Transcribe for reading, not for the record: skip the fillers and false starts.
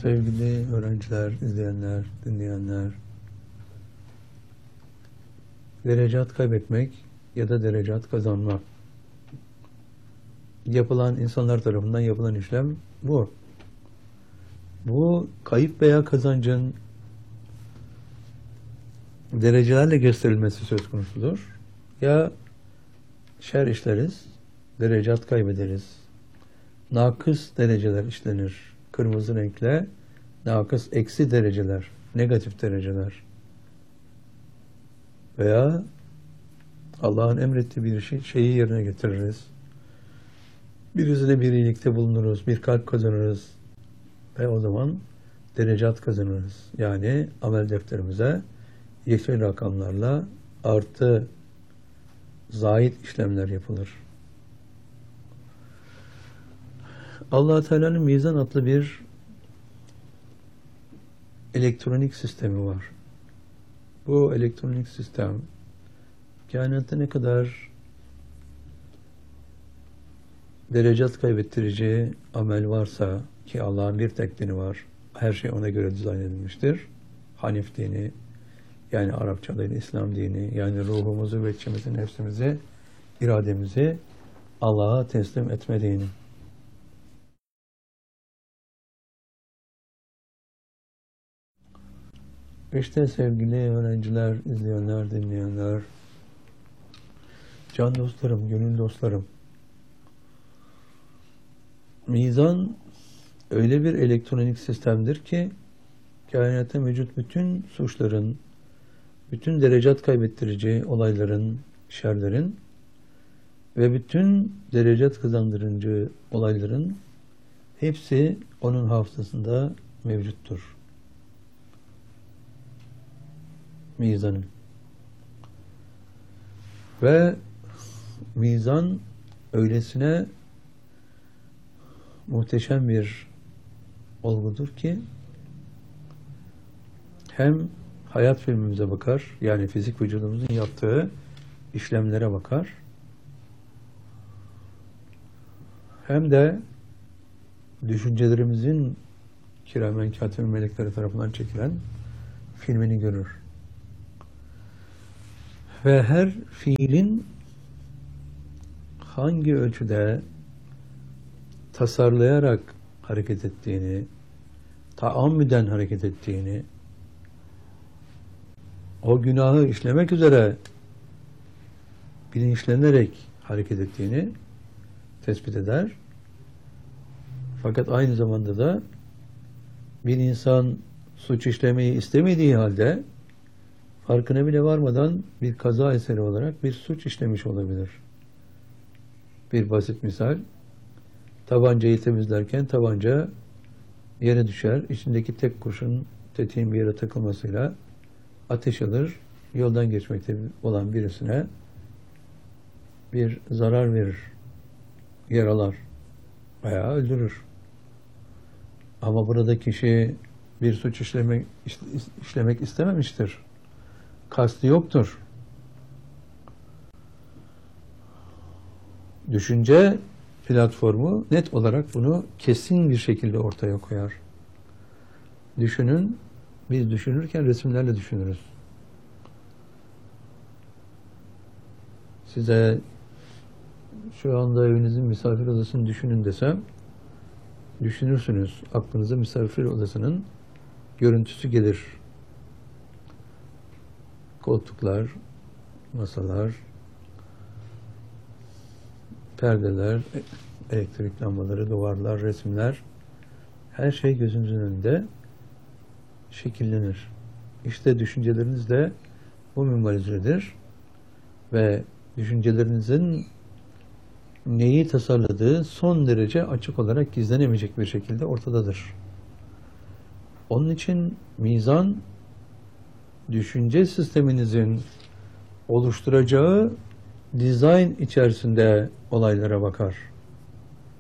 Sevgili öğrenciler, izleyenler, dinleyenler, derecat kaybetmek ya da derecat kazanmak. İnsanlar tarafından yapılan işlem bu. Bu kayıp veya kazancın derecelerle gösterilmesi söz konusudur. Ya şer işleriz, derecat kaybederiz. Nakıs dereceler işlenir. Kırmızı renkle nakıs eksi dereceler, negatif dereceler. Veya Allah'ın emrettiği bir şeyi yerine getiririz. Birisiyle bir iyilikte bulunuruz, bir kalp kazanırız ve o zaman derecat kazanırız. Yani amel defterimize yeşil rakamlarla artı zahit işlemler yapılır. Allah Teala'nın mizan adlı bir elektronik sistemi var. Bu elektronik sistem kainatta ne kadar derecat kaybettirici amel varsa, ki Allah'ın bir tek dini var, her şey ona göre dizayn edilmiştir. Hanif dini, yani Arapçadayla İslam dini, yani ruhumuzu, veçimizi, nefsimizi, irademizi Allah'a teslim etme dini. İşte sevgili öğrenciler, izleyenler, dinleyenler, can dostlarım, gönül dostlarım, mizan öyle bir elektronik sistemdir ki kainatta mevcut bütün suçların, bütün derecat kaybettirici olayların, şerlerin ve bütün derecat kazandırıcı olayların hepsi onun hafızasında mevcuttur. Mizanın. Ve mizan öylesine muhteşem bir olgudur ki hem hayat filmimize bakar, yani fizik vücudumuzun yaptığı işlemlere bakar, hem de düşüncelerimizin kiramen katibin melekleri tarafından çekilen filmini görür. Ve her fiilin hangi ölçüde tasarlayarak hareket ettiğini, taammüden hareket ettiğini, o günahı işlemek üzere bilinçlenerek hareket ettiğini tespit eder. Fakat aynı zamanda da bir insan suç işlemeyi istemediği halde farkına bile varmadan bir kaza eseri olarak bir suç işlemiş olabilir. Bir basit misal, tabancayı temizlerken tabanca yere düşer, içindeki tek kurşun tetiğin bir yere takılmasıyla ateş alır, yoldan geçmekte olan birisine bir zarar verir, yaralar veya öldürür. Ama burada kişi bir suç işlemek istememiştir. Kastı yoktur. Düşünce platformu net olarak bunu kesin bir şekilde ortaya koyar. Düşünün, biz düşünürken resimlerle düşünürüz. Size şu anda evinizin misafir odasını düşünün desem, düşünürsünüz. Aklınıza misafir odasının görüntüsü gelir. Koltuklar, masalar, perdeler, elektrik lambaları, duvarlar, resimler, her şey gözünüzün önünde şekillenir. İşte düşünceleriniz de bu minvalizedir ve düşüncelerinizin neyi tasarladığı son derece açık olarak gizlenemeyecek bir şekilde ortadadır. Onun için mizan, düşünce sisteminizin oluşturacağı dizayn içerisinde olaylara bakar.